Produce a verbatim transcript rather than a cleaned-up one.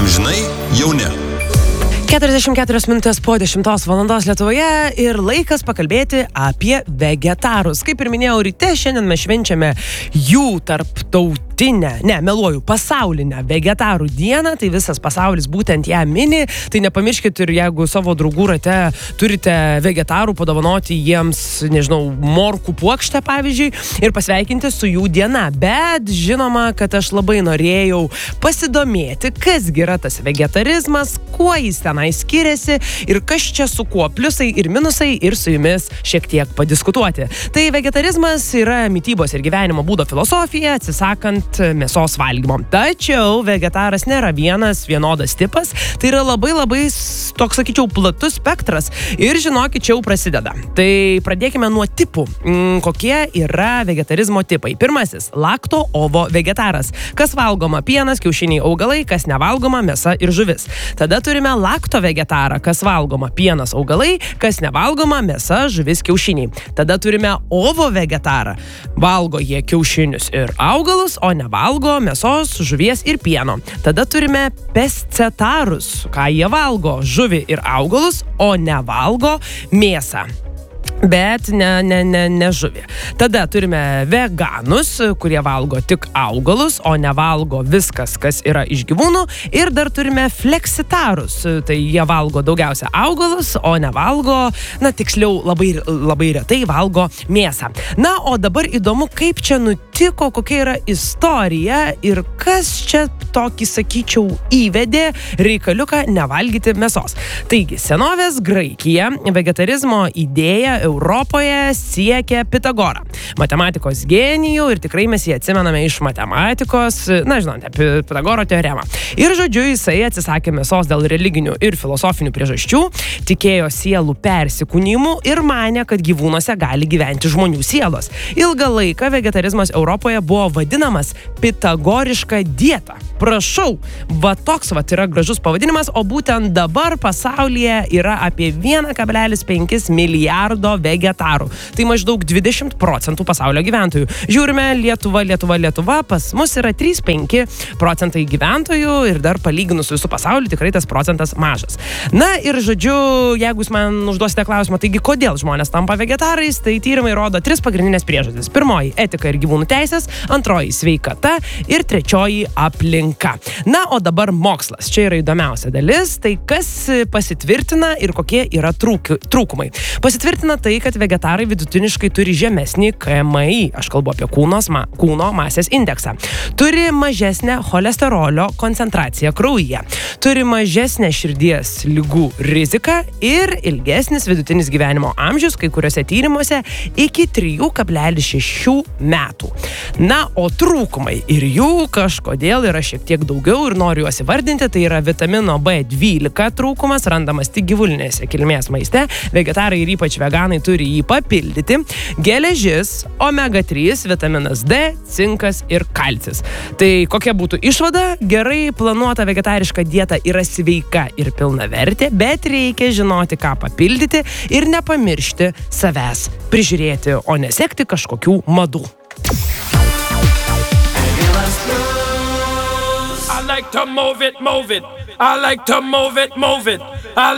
Žinai, jauni. keturiasdešimt keturios minutės po dešimtos valandos Lietuvoje ir laikas pakalbėti apie vegetarus. Kaip ir minėjau ryte, šiandien mes švenčiame jų tarptautinę, ne, meluoju, pasaulinę vegetarų dieną, tai visas pasaulis būtent ją mini. Tai nepamirškit ir jeigu savo draugų rate turite vegetarų, padovanoti jiems, nežinau, morkų puokštę pavyzdžiui ir pasveikinti su jų diena. Bet žinoma, kad aš labai norėjau pasidomėti, kasgi yra tas vegetarizmas, kuo jis ten skiriasi ir kas čia su kuo, pliusai ir minusai, ir su jumis šiek tiek padiskutuoti. Tai vegetarizmas yra mitybos ir gyvenimo būdo filosofija, atsisakant mėsos valgymo. Tačiau vegetaras nėra vienas vienodas tipas, tai yra labai labai toks, sakyčiau, platus spektras ir žinokit, čia jau prasideda. Tai pradėkime nuo tipų. Mm, kokie yra vegetarizmo tipai? Pirmasis – lakto-ovo vegetaras. Kas valgoma? Pienas, kiaušiniai, augalai, kas nevalgoma? Mėsa ir žuvis. Tada turime lakto vegetarą, kas valgoma pienas, augalai, kas nevalgoma mėsa, žuvis, kiaušiniai. Tada turime ovo vegetarą. Valgo jie kiaušinius ir augalus, o nevalgo mėsos, žuvies ir pieno. Tada turime pescetarus, ką jie valgo, žuvį ir augalus, o nevalgo mėsą. Bet ne, ne, ne, ne žuvį. Tada turime veganus, kurie valgo tik augalus, o nevalgo viskas, kas yra iš gyvūnų. Ir dar turime fleksitarus, tai jie valgo daugiausia augalus, o nevalgo, na tiksliau, labai, labai retai valgo mėsą. Na, o dabar įdomu, kaip čia nutiko, kokia yra istorija ir kas čia tokį, sakyčiau, įvedė reikaliuką nevalgyti mėsos. Taigi, senovės Graikija vegetarizmo idėja Europoje siekia Pitagorą, matematikos genijų, ir tikrai mes jį atsimename iš matematikos, na, žinote, Pitagoro teoremą. Ir žodžiu, jisai atsisakė mėsos dėl religinių ir filosofinių priežasčių, tikėjo sielų persikūnimu ir manė, kad gyvūnuose gali gyventi žmonių sielos. Ilgą laiką vegetarizmas Europoje buvo vadinamas pitagoriška dieta. Prašau, va toks va yra gražus pavadinimas, o būtent dabar pasaulyje yra apie vienas kablelis penki milijardo vegetarų. Tai maždaug dvidešimt procentų pasaulio gyventojų. Žiūrime Lietuva, Lietuva, Lietuva, pas mus yra trys penki procentai gyventojų ir dar palyginus su visų pasauliu tikrai tas procentas mažas. Na ir žodžiu, jeigu jūs man užduosite klausimą, taigi kodėl žmonės tampa vegetarais, tai tyrimai rodo tris pagrindinės priežastis. Pirmoji – etika ir gyvūnų teisės, antroji – sveikata ir trečioji – aplinka. Na, o dabar mokslas. Čia yra įdomiausia dalis, tai kas pasitvirtina ir kokie yra trūk, trūkumai. Pasitvirtina tai, kad vegetarai vidutiniškai turi žemesnį K M I, aš kalbu apie kūnos, ma, kūno masės indeksą. Turi mažesnę cholesterolio koncentraciją kraujyje. Turi mažesnę širdies ligų riziką ir ilgesnis vidutinis gyvenimo amžius, kai kuriuose tyrimuose iki trijų kablelis šešių metų. Na, o trūkumai ir jų kažkodėl yra šiek tiek daugiau ir noriu juos įvardinti, tai yra vitamino B dvylika trūkumas, randamas tik gyvulinėse kilmės maiste, vegetarai ir ypač veganai turi jį papildyti, geležis, omega trys, vitaminas D, cinkas ir kalcis. Tai kokia būtų išvada? Gerai planuota vegetariška dieta yra sveika ir pilnavertė, bet reikia žinoti, ką papildyti ir nepamiršti savęs prižiūrėti, o nesekti kažkokių madų. I like to move it, move it. I like to move it, move it.